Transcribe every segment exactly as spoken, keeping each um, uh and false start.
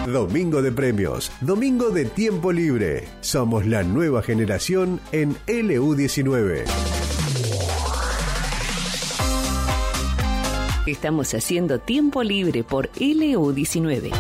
domingo de premios, domingo de tiempo libre. Somos la nueva generación en L U diecinueve. Estamos haciendo tiempo libre por L U diecinueve.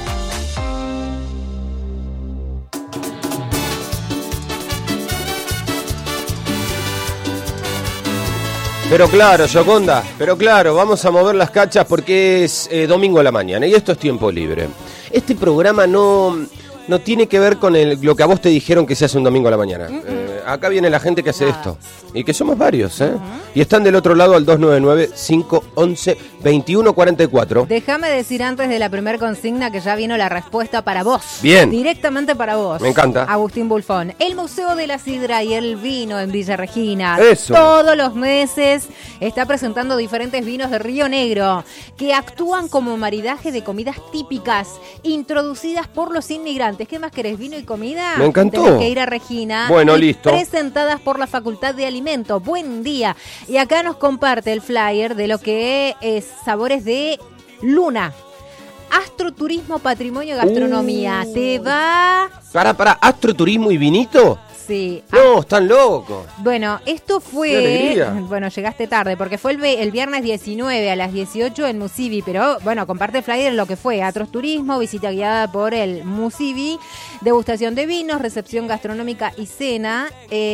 Pero claro, Yoconda, pero claro, vamos a mover las cachas porque es eh, domingo a la mañana y esto es tiempo libre. Este programa no, no tiene que ver con el, lo que a vos te dijeron que se hace un domingo a la mañana. Uh-uh. Eh, acá viene la gente que hace Nada. esto. Y que somos varios, ¿eh? Uh-huh. Y están del otro lado al dos nueve nueve, cinco once, veintiuno cuarenta y cuatro. Déjame decir antes de la primer consigna que ya vino la respuesta para vos. Bien. Directamente para vos. Me encanta. Agustín Bulfón. El Museo de la Sidra y el Vino en Villa Regina. Eso. Todos los meses está presentando diferentes vinos de Río Negro que actúan como maridaje de comidas típicas introducidas por los inmigrantes. ¿Qué más querés? ¿Vino y comida? Me encantó. Tenés que ir a Regina. Bueno, listo. Presentadas por la Facultad de Alimentos. Buen día. Y acá nos comparte el flyer de lo que es Sabores de Luna. Astroturismo, patrimonio, gastronomía. Uh. Te va... Para, para, ¿astroturismo y vinito? Sí. No, están locos. Bueno, esto fue... Bueno, llegaste tarde, porque fue el, el viernes diecinueve a las dieciocho en Musivi, pero bueno, comparte el flyer lo que fue. Astroturismo, visita guiada por el Musivi, degustación de vinos, recepción gastronómica y cena.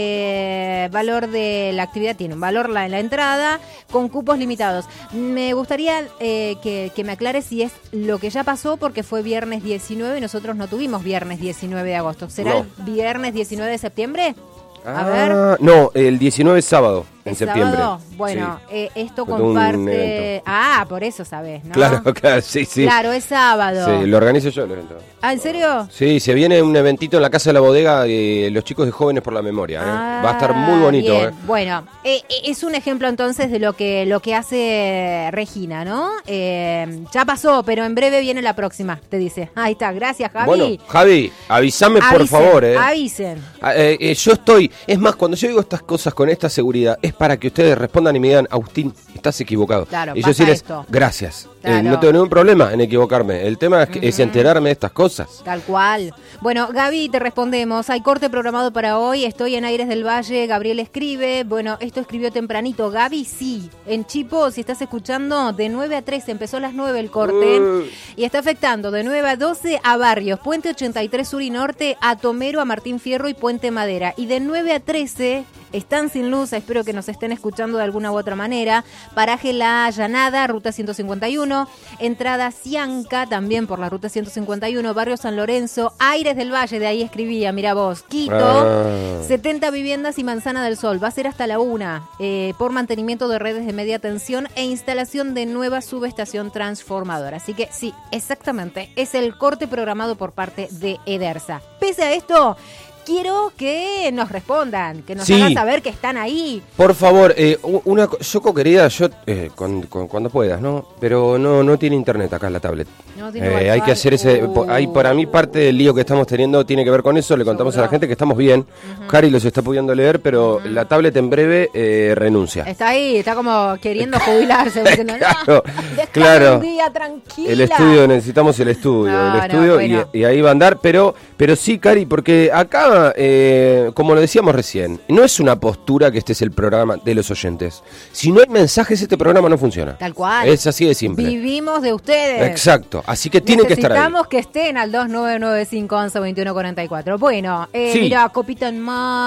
Eh, valor de la actividad tiene un valor la, en la entrada, con cupos limitados. Me gustaría eh, que, que me aclares si es lo que ya pasó, porque fue viernes diecinueve y nosotros no tuvimos viernes diecinueve de agosto. ¿Será no. el viernes diecinueve de septiembre? Ah, A ver. No, el diecinueve es sábado, en septiembre. ¿Sábado? Bueno, sí. eh, esto Fue comparte... Ah, por eso sabés, ¿no? Claro, claro, sí, sí. Claro, es sábado. Sí, lo organizo yo el evento. ¿Ah, en serio? Sí, se viene un eventito en la Casa de la Bodega de los chicos de Jóvenes por la Memoria. ¿eh? Ah, va a estar muy bonito. Bien. ¿eh? Bueno, eh, es un ejemplo entonces de lo que, lo que hace Regina, ¿no? Eh, ya pasó, pero en breve viene la próxima, te dice. Ahí está, gracias, Javi. Bueno, Javi, avísame avisen, por favor. ¿eh? Avisen. Eh, eh, yo estoy... Es más, cuando yo digo estas cosas con esta seguridad, es para que ustedes respondan y me digan, Agustín, estás equivocado. Claro, y yo decirles, esto. gracias. Claro. Eh, no tengo ningún problema en equivocarme. El tema es, que, uh-huh. es enterarme de estas cosas. Tal cual. Bueno, Gaby, te respondemos. Hay corte programado para hoy. Estoy en Aires del Valle. Gabriel escribe. Bueno, esto escribió tempranito. Gaby, sí. En Chipo, si estás escuchando, de nueve a trece. Empezó a las nueve el corte. Uh. Y está afectando de nueve a doce a Barrios, Puente ochenta y tres Sur y Norte, a Tomero, a Martín Fierro y Puente Madera. Y de nueve a trece... están sin luz, espero que nos estén escuchando de alguna u otra manera. Paraje La Llanada, ruta ciento cincuenta y uno. Entrada Cianca, también por la ruta ciento cincuenta y uno. Barrio San Lorenzo, Aires del Valle, de ahí escribía, mira vos. Quito, ah. setenta viviendas y Manzana del Sol. Va a ser hasta la una, eh, por mantenimiento de redes de media tensión e instalación de nueva subestación transformadora. Así que sí, exactamente, es el corte programado por parte de Edersa. Pese a esto, quiero que nos respondan, que nos sí. hagan saber que están ahí. Por favor, eh, una Yoko querida, yo eh, con, con, cuando puedas, ¿no? Pero no no tiene internet acá en la tablet. No tiene eh, hay que hacer ese, uh. hay para mí parte del lío que estamos teniendo tiene que ver con eso. Le contamos ¿Seguro? a la gente que estamos bien. Uh-huh. Cari los está pudiendo leer, pero uh-huh. la tablet en breve eh, renuncia. Está ahí, está como queriendo jubilarse, diciendo, claro, no, claro. un día tranquila. El estudio, necesitamos el estudio, no, el estudio no, bueno. y, y ahí va a andar, pero pero sí, Cari, porque acá Eh, como lo decíamos recién, no es una postura que este es el programa de los oyentes. Si no hay mensajes, este programa no funciona. Tal cual. Es así de simple. Vivimos de ustedes. Exacto, así que tienen que estar ahí. Necesitamos que estén al dos nueve nueve cinco once veintiuno cuarenta y cuatro. Bueno, eh, sí. Mira, copita en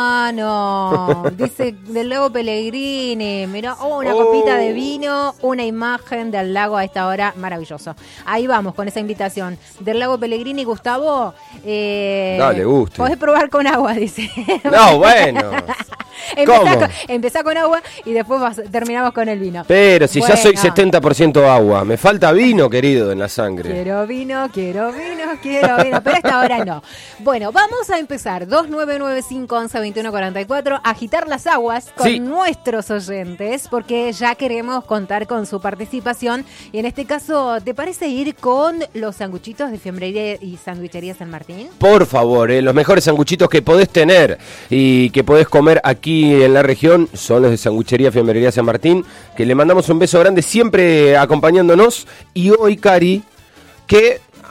mano, dice del lago Pellegrini, mira, oh, una oh. copita de vino, una imagen del lago a esta hora, maravilloso. Ahí vamos con esa invitación. Del lago Pellegrini, Gustavo, eh, dale, guste. Podés probar con agua, dice. No, bueno. Empezá con, empezá con agua y después vas, terminamos con el vino. Pero si bueno. ya soy setenta por ciento agua, me falta vino, querido, en la sangre. Quiero vino, quiero vino, quiero vino, pero hasta ahora no. Bueno, vamos a empezar. dos nueve nueve cinco once veintiuno cuarenta y cuatro, agitar las aguas con sí. nuestros oyentes, porque ya queremos contar con su participación. Y en este caso, ¿te parece ir con los sanguchitos de Fiambrería y Sanguichería San Martín? Por favor, eh, los mejores sanguchitos que podés tener y que podés comer aquí en la región son los de Sanguchería Fiambrería San Martín, que le mandamos un beso grande siempre acompañándonos. Y hoy, Cari, que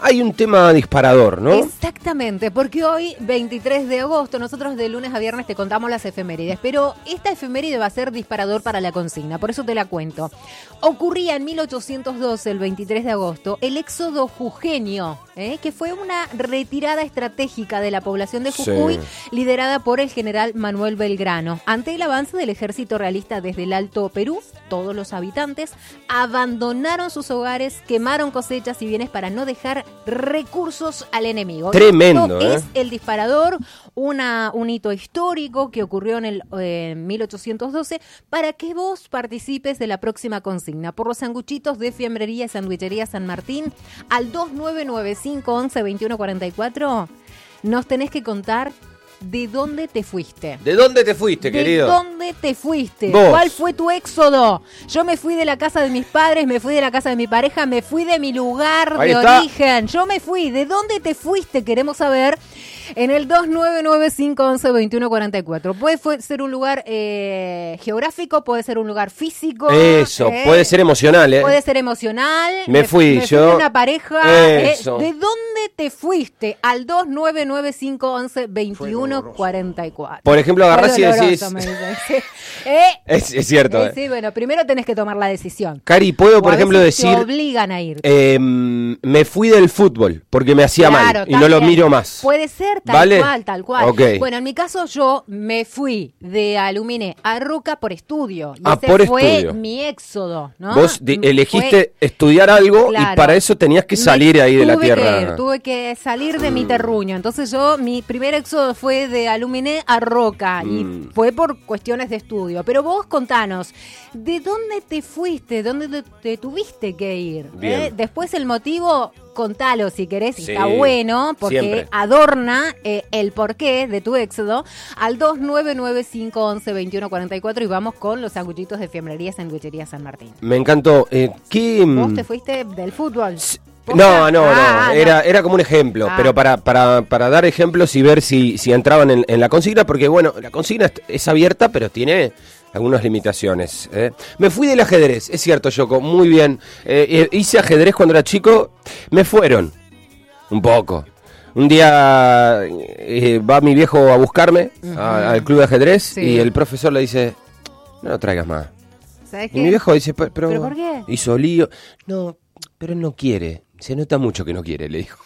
hay un tema disparador, ¿no? Exactamente, porque hoy, veintitrés de agosto, nosotros de lunes a viernes te contamos las efemérides, pero esta efeméride va a ser disparador para la consigna, por eso te la cuento. Ocurría en mil ochocientos doce, el veintitrés de agosto, el éxodo jujeño, ¿eh? que fue una retirada estratégica de la población de Jujuy, sí. liderada por el general Manuel Belgrano. Ante el avance del ejército realista desde el Alto Perú, todos los habitantes abandonaron sus hogares, quemaron cosechas y bienes para no dejar recursos al enemigo. Tremendo, Esto ¿eh? es el disparador, una, un hito histórico que ocurrió en el eh, mil ochocientos doce, para que vos participes de la próxima consigna. Por los sanguchitos de Fiambrería y Sandwichería San Martín, al dos nueve nueve cinco once veintiuno cuarenta y cuatro, nos tenés que contar ¿de dónde te fuiste? ¿De dónde te fuiste, ¿De querido? ¿De dónde te fuiste? ¿Vos? ¿Cuál fue tu éxodo? Yo me fui de la casa de mis padres, me fui de la casa de mi pareja, me fui de mi lugar Ahí de está. origen. Yo me fui. ¿De dónde te fuiste? Queremos saber en el dos nueve nueve cinco once veintiuno cuarenta y cuatro. Puede fue, ser un lugar eh, geográfico, puede ser un lugar físico. Eso, eh, puede ser emocional, ¿eh? Puede ser emocional. Me fui, me yo. Fui de una pareja. Eso. Eh, ¿De dónde te fuiste? Al dos nueve nueve cinco once veintiuno cuarenta y cuatro. Por ejemplo, agarrás y decís... Me dicen, sí. eh, es, es cierto. eh, Eh. sí, bueno, primero tenés que tomar la decisión. Cari, ¿puedo, O por a ejemplo, veces decir... te obligan a ir. Eh, me fui del fútbol porque me hacía Claro, mal y no lo también. miro más. Puede ser tal ¿Vale? cual, tal cual. Okay. Bueno, en mi caso yo me fui de Aluminé a Roca por estudio. Y Ah, ese por fue estudio. mi éxodo, ¿no? Vos de- Fue- elegiste estudiar algo Claro. y para eso tenías que Me salir ahí de la tuve tierra. Que ir, tuve que salir de mi terruño. Entonces yo, mi primer éxodo fue de Aluminé a Roca y Mm. fue por cuestiones de estudio. Pero vos contanos, ¿de dónde te fuiste? ¿Dónde te, te tuviste que ir? Bien. ¿Eh? Después el motivo, contalo si querés, Sí, está bueno, porque siempre. adorna eh, el porqué de tu éxodo, al dos nueve nueve cinco once veintiuno cuarenta y cuatro y vamos con los sanguchitos de Fiambrería Sandwichería San Martín. Me encantó. Eh, ¿qué, mm, ¿Vos te fuiste del fútbol? No, no, Ah, no, era, era como un ejemplo, Ah. pero para, para, para dar ejemplos y ver si, si entraban en, en la consigna, porque bueno, la consigna es, es abierta, pero tiene algunas limitaciones. ¿eh? Me fui del ajedrez, es cierto, Yoko, muy bien. Eh, eh, hice ajedrez cuando era chico, me fueron, un poco. Un día eh, va mi viejo a buscarme Ujú. a- al club de ajedrez Sí. y el profesor le dice, no lo traigas más. ¿Sabés Y mi viejo dice, pero, ¿Pero por qué? hizo lío. No, pero él no quiere. Se nota mucho que no quiere, le dijo.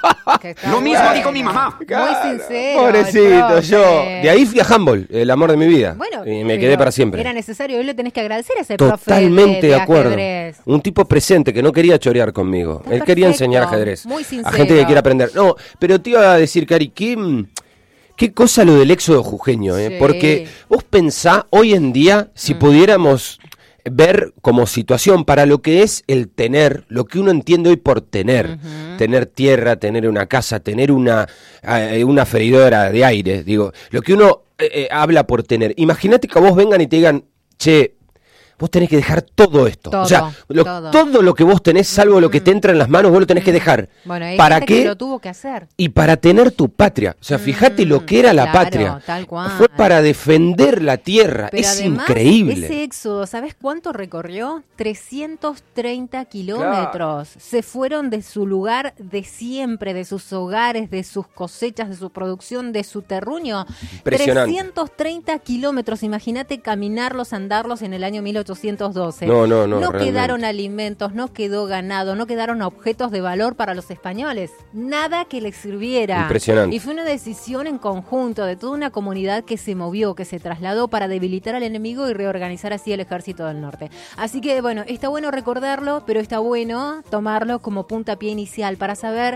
Lo mismo dijo mi mamá. Muy sincero. Pobrecito, el profe. yo. De ahí fui a handball, el amor de mi vida. Bueno, y me pero quedé para siempre. Era necesario, hoy le tenés que agradecer a ese Totalmente profe de, de acuerdo. ajedrez. Un tipo presente que no quería chorear conmigo. Está Él quería perfecto, enseñar ajedrez. muy a sincero. gente que quiere aprender. No, pero te iba a decir, Cari, ¿qué, mm, qué cosa lo del éxodo jujeño? Eh? Sí. Porque vos pensá hoy en día, si Mm. pudiéramos ver como situación para lo que es el tener, lo que uno entiende hoy por tener, Ujú. tener tierra, tener una casa, tener una, eh, una freidora de aire, digo, lo que uno eh, eh, habla por tener. Imagínate que a vos vengan y te digan, che, vos tenés que dejar todo esto. Todo, o sea, lo- todo. todo lo que vos tenés, salvo lo que te entra en las manos, vos lo tenés que dejar. Bueno, hay ¿Para gente que qué? lo tuvo que hacer. Y para tener tu patria. O sea, fíjate lo que era la claro, patria. tal cual. Fue para defender la tierra. Pero es además, increíble. ese éxodo, ¿sabes cuánto recorrió? trescientos treinta kilómetros. Se fueron de su lugar de siempre, de sus hogares, de sus cosechas, de su producción, de su terruño. Impresionante. trescientos treinta kilómetros. Imagínate caminarlos, andarlos en el año mil ochocientos doce. No, no, no, No realmente. quedaron alimentos, no quedó ganado, no quedaron objetos de valor para los españoles. Nada que les sirviera. Impresionante. Y fue una decisión en conjunto de toda una comunidad que se movió, que se trasladó para debilitar al enemigo y reorganizar así el ejército del norte. Así que, bueno, está bueno recordarlo, pero está bueno tomarlo como puntapié inicial para saber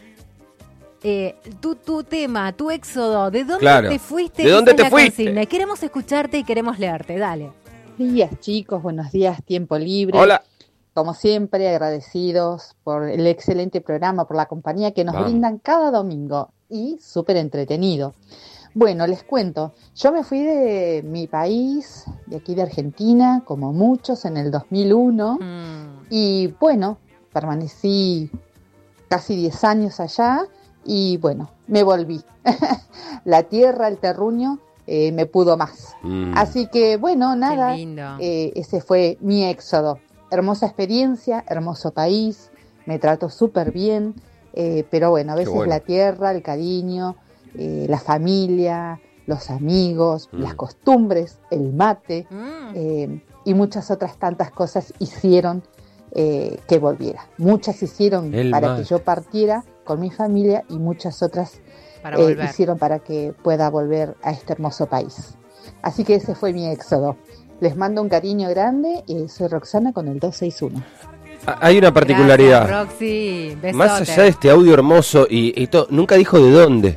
eh, tu, tu tema, tu éxodo, de dónde Claro. te fuiste. ¿De dónde Esa te es la fuiste? consigna. Queremos escucharte y queremos leerte, dale. Buenos días, chicos, buenos días, Tiempo Libre. Hola. Como siempre, agradecidos por el excelente programa, por la compañía que nos Vamos. brindan cada domingo y súper entretenido. Bueno, les cuento, yo me fui de mi país, de aquí de Argentina, como muchos, en el dos mil uno, Mm. y bueno, permanecí casi diez años allá y bueno, me volví. La tierra, el terruño, eh, me pudo más. Mm. Así que bueno, nada, Qué lindo. eh, ese fue mi éxodo. Hermosa experiencia, hermoso país, me trató súper bien, Eh, pero bueno, a veces bueno. la tierra, el cariño, eh, la familia, los amigos, Mm. las costumbres, el mate Mm. eh, y muchas otras tantas cosas hicieron eh, que volviera. Muchas hicieron El para mate. que yo partiera con mi familia y muchas otras Para eh, volver. hicieron para que pueda volver a este hermoso país. Así que ese fue mi éxodo. Les mando un cariño grande y soy Roxana con el dos seis uno. Ah, Hay una particularidad. Gracias, Roxy. Besote. Más allá de este audio hermoso y, y todo, nunca dijo de dónde.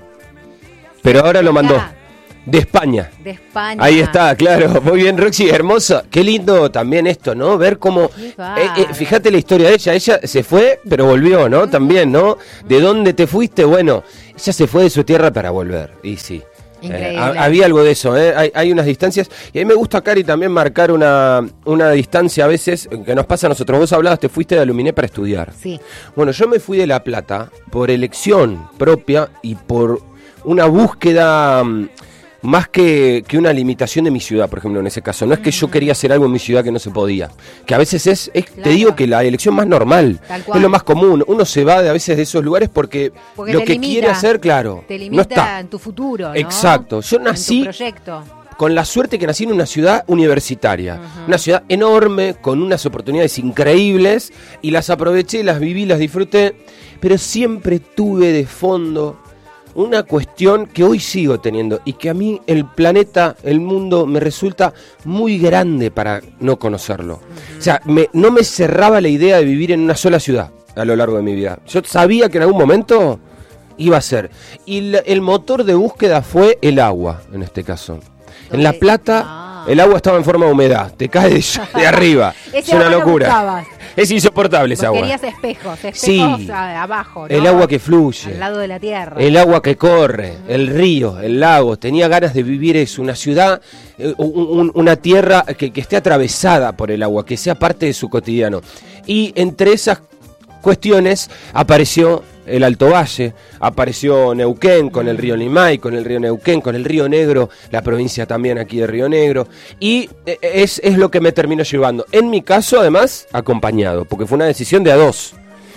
Pero ahora lo mandó. Acá, De España. de España. Ahí está, claro. Muy bien, Roxy, hermosa. Qué lindo también esto, ¿no? Ver cómo... Qué Eh, bárbaro. eh, fíjate la historia de ella. Ella se fue, pero volvió, ¿no? También, ¿no? ¿De dónde te fuiste? Bueno, ella se fue de su tierra para volver. Y sí. Increíble. Eh, ha- había algo de eso, ¿eh? Hay, hay unas distancias. Y a mí me gusta, Cari, también marcar una, una distancia a veces que nos pasa a nosotros. Vos hablabas, te fuiste de Aluminé para estudiar. Sí. Bueno, yo me fui de La Plata por elección propia y por una búsqueda mm, más que, que una limitación de mi ciudad, por ejemplo, en ese caso. No es que yo quería hacer algo en mi ciudad que no se podía. Que a veces es, es Claro. te digo que la elección más normal. Tal cual. Es lo más común. Uno se va de, a veces de esos lugares porque, Porque lo te que limita, quiere hacer, claro, Te no limita está. en tu futuro, ¿no? Exacto. Yo En tu nací proyecto. con la suerte que nací en una ciudad universitaria, Ujú. una ciudad enorme, con unas oportunidades increíbles, y las aproveché, las viví, las disfruté, pero siempre tuve de fondo una cuestión que hoy sigo teniendo, y que a mí el planeta, el mundo, me resulta muy grande para no conocerlo. O sea, me- no me cerraba la idea de vivir en una sola ciudad a lo largo de mi vida. Yo sabía que en algún momento iba a ser. Y la- el motor de búsqueda fue el agua, en este caso. En La ¿Dónde? Plata, Ah. el agua estaba en forma de humedad, te cae de, de arriba. Ese Es una agua lo locura. buscabas. Es insoportable esa Vos agua. querías espejos, espejos Sí. a- abajo, ¿no? El agua que fluye. Al lado de la tierra. El agua que corre, el río, el lago. Tenía ganas de vivir eso, una ciudad, eh, un- un- una tierra que, que esté atravesada por el agua, que sea parte de su cotidiano. Y entre esas cuestiones apareció el Alto Valle, apareció Neuquén con el río Limay, con el río Neuquén, con el río Negro, la provincia también aquí de Río Negro, y eh, es, es lo que me terminó llevando. En mi caso, además, acompañado, porque fue una decisión de a dos.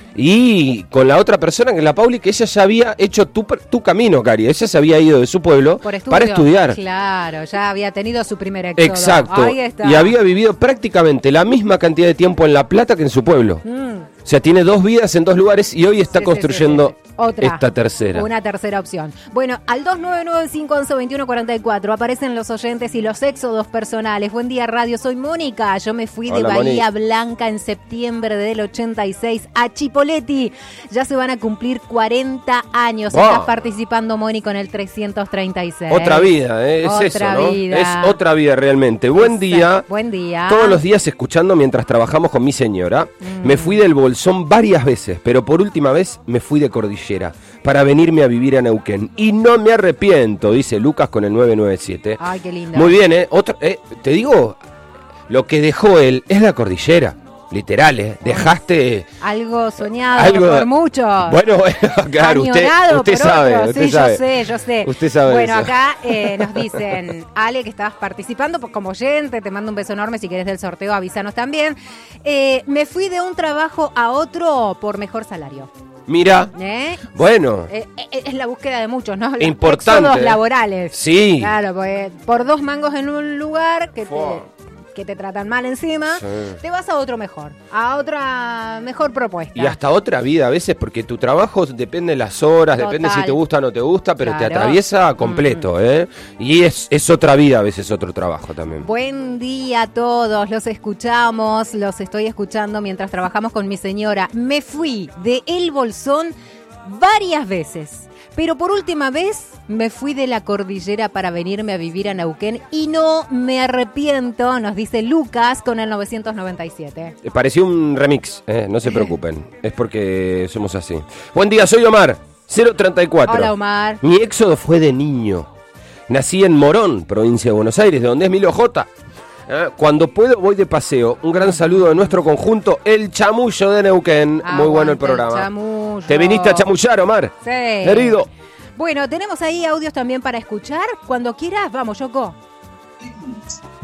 Y con la otra persona, que es la Pauli, que ella ya había hecho tu, tu camino, Cari. Ella se había ido de su pueblo Por estudio. para estudiar. Claro, ya había tenido su primer éxodo. Exacto. Ahí está. Y había vivido prácticamente la misma cantidad de tiempo en La Plata que en su pueblo. Mm. O sea, tiene dos vidas en dos lugares y hoy está Sí, sí, construyendo sí, sí. Otra. esta tercera. Una tercera opción. Bueno, al dos nueve nueve cinco once veintiuno cuarenta y cuatro aparecen los oyentes y los éxodos personales. Buen día, radio. Soy Mónica. Yo me fui de Hola, Bahía Moni. Blanca en septiembre del ochenta y seis a Chipoleti. Ya se van a cumplir cuarenta años. Wow. Estás participando, Moni, con el trescientos treinta y seis. Otra vida, ¿eh? es Otra eso, ¿no? vida. Es otra vida realmente. Buen Exacto. día. Buen día. Todos los días escuchando mientras trabajamos con mi señora. Mm. Me fui del Bolsón varias veces, pero por última vez me fui de Cordillera para venirme a vivir a Neuquén. Y no me arrepiento, dice Lucas con el nueve nueve siete. Ay, qué lindo. Muy bien, ¿eh? Otro, eh, te digo, lo que dejó él es la cordillera. Literal, ¿eh? Dejaste... Algo soñado Algo- por muchos. Bueno, claro, usted, Añorado usted por sabe, otros. usted Sí, sabe. yo sé, yo sé. Usted sabe Bueno, eso. acá eh, nos dicen, Ale, que estabas participando pues, como oyente, te mando un beso enorme, si querés del sorteo avísanos también. Eh, me fui de un trabajo a otro por mejor salario. Mira, ¿Eh? bueno, Eh, eh, es la búsqueda de muchos, ¿no? Los Importante, éxodos ¿eh? laborales. sí. Claro, pues por dos mangos en un lugar que te, Fua. que te tratan mal encima, Sí. te vas a otro mejor, a otra mejor propuesta. Y hasta otra vida a veces, porque tu trabajo depende de las horas, Total. depende si te gusta o no te gusta, pero te Claro. atraviesa completo, ¿eh? Y es, es otra vida a veces, otro trabajo también. Buen día a todos, los escuchamos, los estoy escuchando mientras trabajamos con mi señora. Me fui de El Bolsón varias veces, pero por última vez me fui de la cordillera para venirme a vivir a Neuquén y no me arrepiento, nos dice Lucas con el novecientos noventa y siete. Eh, Pareció un remix, ¿eh? No se preocupen, es porque somos así. Buen día, soy Omar, cero treinta y cuatro. Hola, Omar. Mi éxodo fue de niño. Nací en Morón, provincia de Buenos Aires, de donde es Milo J. Eh, Cuando puedo voy de paseo. Un gran saludo de nuestro conjunto, El Chamullo de Neuquén. Muy bueno el Aguante programa. chamullo. Te viniste a chamullar, Omar. Sí. Herido. Bueno, tenemos ahí audios también para escuchar. Cuando quieras, vamos, Yoko.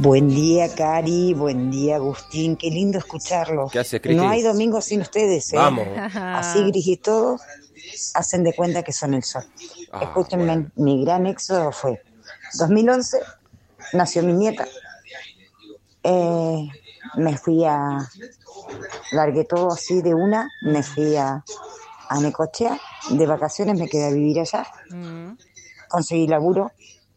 Buen día, Cari, buen día, Agustín, qué lindo escucharlos. ¿Qué haces, Cristi? No hay domingo sin ustedes, ¿eh? Vamos. Así Gris y todos hacen de cuenta que son el sol. Ah, Escúchenme, bueno. mi gran éxodo fue dos mil once, nació mi nieta. Eh, me fui a... Largué todo así de una, me fui a, a Necochea, de vacaciones me quedé a vivir allá. Mm. Conseguí laburo.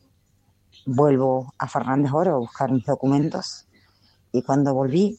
Vuelvo a Fernández Oro a buscar mis documentos y cuando volví,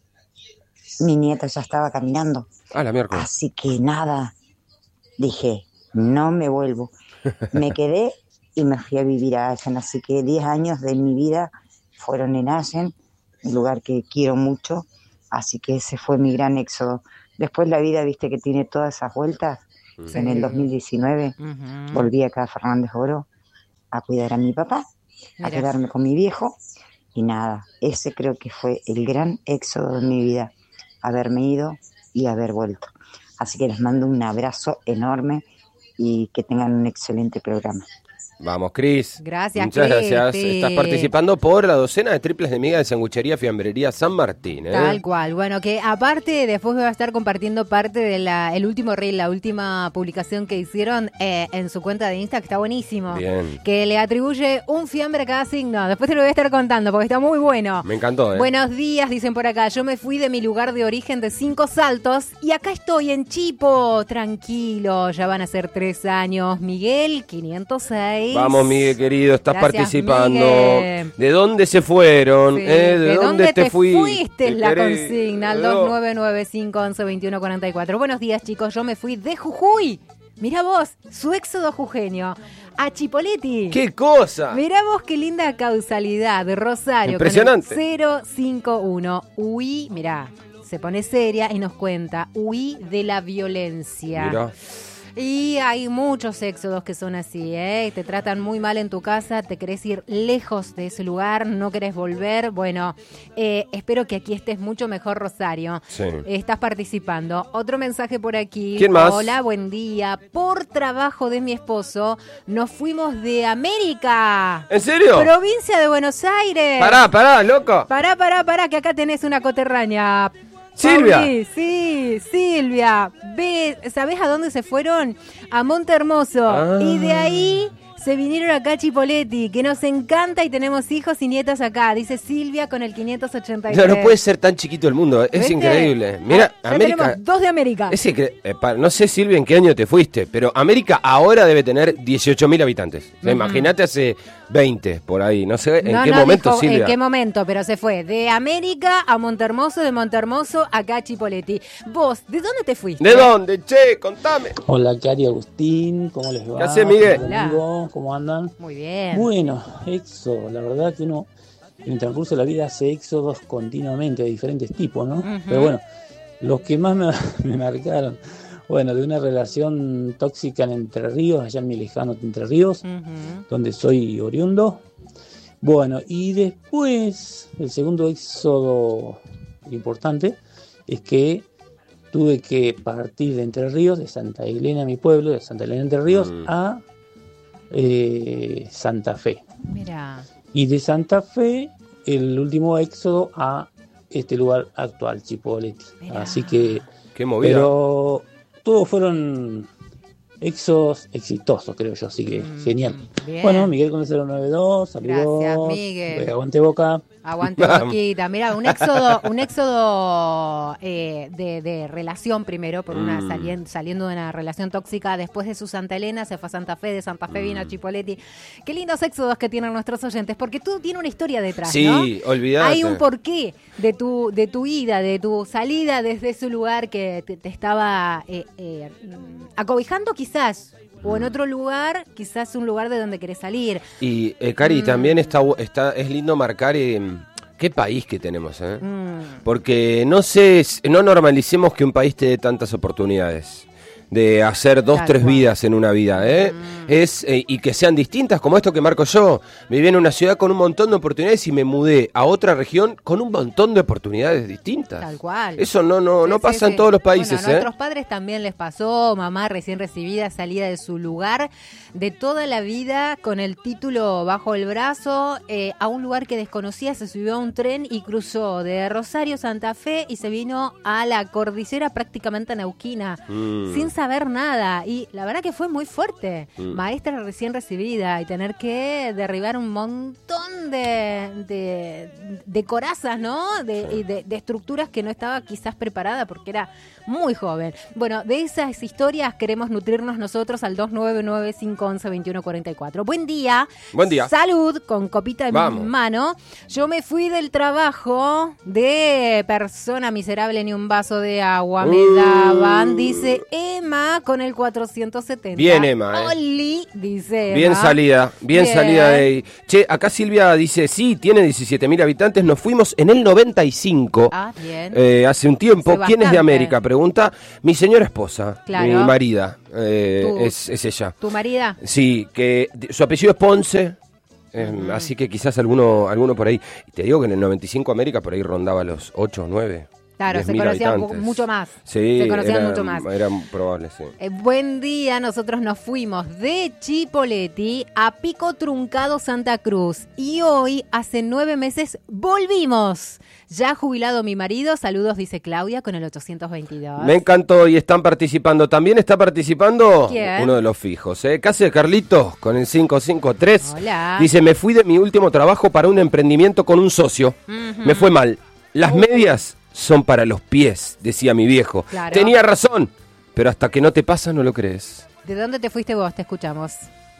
mi nieta ya estaba caminando. Ah, la miércoles. Así que nada, dije, no me vuelvo. Me quedé y me fui a vivir a Allen. Así que diez años de mi vida fueron en Allen, un lugar que quiero mucho. Así que ese fue mi gran éxodo. Después la vida, viste que tiene todas esas vueltas. Sí. En el dos mil diecinueve Ujú. volví acá a Fernández Oro a cuidar a mi papá, a Mira. quedarme con mi viejo y nada, ese creo que fue el gran éxodo de mi vida, haberme ido y haber vuelto. Así que les mando un abrazo enorme y que tengan un excelente programa. Vamos, Cris. Gracias, Muchas Cristi. gracias. Estás participando por la docena de triples de miga de sanguchería Fiambrería San Martín. ¿eh? Tal cual. Bueno, que aparte después va a estar compartiendo parte de la el último reel, la última publicación que hicieron eh, en su cuenta de Insta, que está buenísimo. Bien. Que le atribuye un fiambre a cada signo. Después te lo voy a estar contando porque está muy bueno. Me encantó, ¿eh? Buenos días, dicen por acá. Yo me fui de mi lugar de origen de Cinco Saltos y acá estoy en Chipo. Tranquilo, ya van a ser tres años. Miguel, quinientos seis. Vamos, Miguel, querido, estás Gracias, participando. Miguel. ¿De dónde se fueron? Sí. ¿Eh? ¿De, ¿De dónde te fui- fuiste? Es la querés? consigna, al No. dos nueve nueve cinco once veintiuno cuarenta y cuatro. Buenos días, chicos. Yo me fui de Jujuy. Mirá vos, su éxodo jujeño. A Chipoleti. ¡Qué cosa! Mirá vos qué linda causalidad. Rosario. Impresionante. Con el cero cinco uno. Huí, mirá, se pone seria y nos cuenta. Huí de la violencia. Mirá. Y hay muchos éxodos que son así, ¿eh? Te tratan muy mal en tu casa, te querés ir lejos de ese lugar, no querés volver. Bueno, eh, espero que aquí estés mucho mejor, Rosario. Sí. Estás participando. Otro mensaje por aquí. ¿Quién más? Hola, buen día. Por trabajo de mi esposo, nos fuimos de América. ¿En serio? Provincia de Buenos Aires. Pará, pará, loco. Pará, pará, pará, que acá tenés una coterránea. Silvia. Pauli, sí, Silvia. Ve, ¿sabés a dónde se fueron? A Monte Hermoso. Ah. Y de ahí se vinieron acá a Chipoleti, que nos encanta y tenemos hijos y nietas acá. Dice Silvia con el quinientos ochenta y tres. No, no puede ser tan chiquito el mundo, es ¿Viste? increíble. Mira, Ah, ya América. tenemos dos de América. Es incre- eh, pa- no sé, Silvia, en qué año te fuiste, pero América ahora debe tener dieciocho mil habitantes. O sea, Ujú. imagínate hace veinte, por ahí. No sé en No, qué no momento, dijo Silvia. en qué momento, pero se fue de América a Montehermoso, de Montehermoso acá a Chipoleti. Vos, ¿de dónde te fuiste? ¿De dónde, che? Contame. Hola, Cari, Agustín, ¿cómo les va? ¿Qué hace, Miguel? Buen domingo, ¿cómo andan? Muy bien. Bueno, éxodo, la verdad que uno en el transcurso de la vida hace éxodos continuamente de diferentes tipos, ¿no? Ujú. Pero bueno, los que más me, me marcaron, bueno, de una relación tóxica en Entre Ríos, allá en mi lejano Entre Ríos, Ujú. donde soy oriundo. Bueno, y después, el segundo éxodo importante es que tuve que partir de Entre Ríos, de Santa Elena, mi pueblo, de Santa Elena Entre Ríos, Mm. a eh, Santa Fe. Mira. Y de Santa Fe, el último éxodo a este lugar actual, Chipoleti. Mirá. Así que, Qué movida. pero todos fueron éxodos exitosos, creo yo, así que Mm, genial. bien. Bueno, Miguel con el cero nueve dos, saludos. Gracias, Miguel. Eh, Aguante Boca. Aguante Boquita. Mira, un éxodo, un éxodo eh, de, de relación primero, por una Mm. salien- saliendo de una relación tóxica, después de su Santa Elena, se fue a Santa Fe, de Santa Fe vino a Chipoleti. Qué lindos éxodos que tienen nuestros oyentes, porque todo tiene una historia detrás, Sí, ¿no? olvidate. Hay un porqué de tu, de tu ida, de tu salida desde ese lugar que te, te estaba eh, eh, acobijando quizás, o en otro lugar, quizás un lugar de donde querés salir. Y, eh, Cari, Mm. también está, bu- está, es lindo marcar eh, qué país que tenemos, ¿eh? Mm. Porque no sé, no normalicemos que un país te dé tantas oportunidades. de hacer dos, Tal tres cual. vidas en una vida, ¿eh? Mm. Es, eh, y que sean distintas, como esto que marco yo. Viví en una ciudad con un montón de oportunidades y me mudé a otra región con un montón de oportunidades distintas. Tal cual. Eso no, no, Sí, no sí, pasa sí. en todos los países, Bueno, a ¿eh? nuestros padres también les pasó, mamá recién recibida, salida de su lugar, de toda la vida, con el título bajo el brazo, eh, a un lugar que desconocía, se subió a un tren y cruzó de Rosario, Santa Fe, y se vino a la cordillera prácticamente neuquina, Mm. sin saber nada. Y la verdad que fue muy fuerte. Mm. Maestra recién recibida y tener que derribar un montón de, de, de corazas, ¿no? De, y de, de estructuras que no estaba quizás preparada porque era muy joven. Bueno, de esas historias queremos nutrirnos nosotros al dos nueve nueve, cinco once, veintiuno cuarenta y cuatro. Buen día. Buen día. Salud, con copita en Vamos. mano. Yo me fui del trabajo de persona miserable, ni un vaso de agua me Uh. daban, dice Emma con el cuatrocientos setenta. Bien, Emma, eh. Oli, dice Bien Emma. salida, bien, Bien. salida de ahí. Che, acá Silvia dice, sí, tiene diecisiete mil habitantes, nos fuimos en el noventa y cinco, Ah, bien. eh, hace un tiempo. Hace ¿Quién es de bastante. América? Pregunta mi señora esposa, Claro. mi marida, eh, Tú. es, es ella. ¿Tu marida? Sí, que de- su apellido es Ponce, eh, así que quizás alguno, alguno por ahí. Y te digo que en el noventa y cinco América por ahí rondaba los ocho o nueve. Claro, se conocían mucho más. Sí, Se conocían era, mucho más. era probable, sí. Eh, buen día, nosotros nos fuimos de Chipoleti a Pico Truncado, Santa Cruz. Y hoy, hace nueve meses, volvimos. Ya jubilado mi marido, saludos, dice Claudia, con el ochocientos veintidós. Me encantó y están participando. También está participando ¿Quién? uno de los fijos, ¿eh? Casi Carlitos con el cinco cinco tres. Hola. Dice, me fui de mi último trabajo para un emprendimiento con un socio. Ujú. Me fue mal. Las medias son para los pies, decía mi viejo. Claro. Tenía razón, pero hasta que no te pasa no lo crees. ¿De dónde te fuiste vos? Te escuchamos.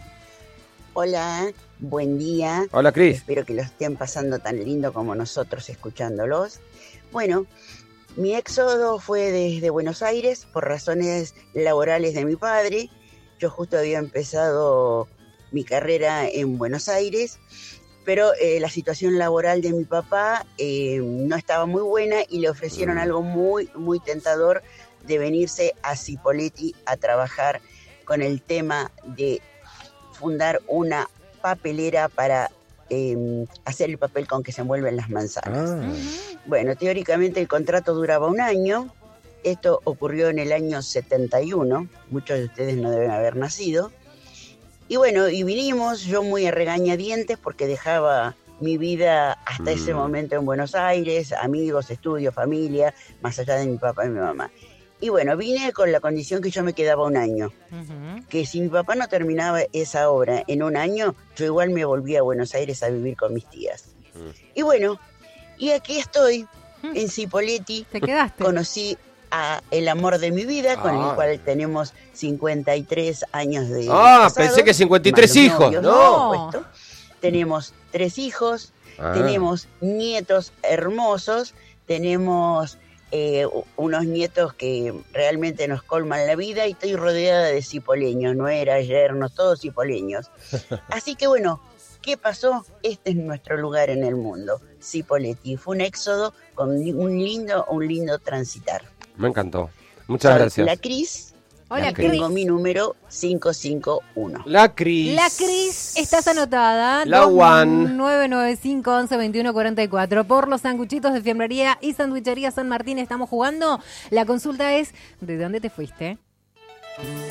Hola, buen día. Hola, Cris. Espero que lo estén pasando tan lindo como nosotros escuchándolos. Bueno, mi éxodo fue desde Buenos Aires por razones laborales de mi padre. Yo justo había empezado mi carrera en Buenos Aires, pero eh, la situación laboral de mi papá eh, no estaba muy buena y le ofrecieron algo muy, muy tentador de venirse a Cipolletti a trabajar con el tema de fundar una papelera para eh, hacer el papel con que se envuelven las manzanas. Ah. Bueno, teóricamente el contrato duraba un año. Esto ocurrió en el año setenta y uno. Muchos de ustedes no deben haber nacido. Y bueno, y vinimos, yo muy a regañadientes porque dejaba mi vida hasta ese momento en Buenos Aires, amigos, estudio, familia, más allá de mi papá y mi mamá. Y bueno, vine con la condición que yo me quedaba un año. Ujú. Que si mi papá no terminaba esa obra en un año, yo igual me volví a Buenos Aires a vivir con mis tías. Y bueno, y aquí estoy, en Cipolletti. ¿Te quedaste? Conocí a el amor de mi vida, con Ah. el cual tenemos cincuenta y tres años de Ah, casados, pensé que cincuenta y tres más los hijos. novios, No. por supuesto. Tenemos tres hijos, Ah. tenemos nietos hermosos, tenemos eh, u- unos nietos que realmente nos colman la vida y estoy rodeada de cipoleños, nueras, yernos, todos cipoleños. Así que bueno, ¿qué pasó? Este es nuestro lugar en el mundo, Cipolletti. Fue un éxodo con un lindo, un lindo transitar. Me encantó. Muchas Soy gracias. La Cris. Hola, y Cris. tengo mi número cinco cinco uno. La Cris. La Cris, estás anotada. La Juan. nueve nueve cinco, once, veintiuno cuarenta y cuatro. Por los sanguchitos de Fiambrería y Sandwichería San Martín estamos jugando. La consulta es, ¿de dónde te fuiste?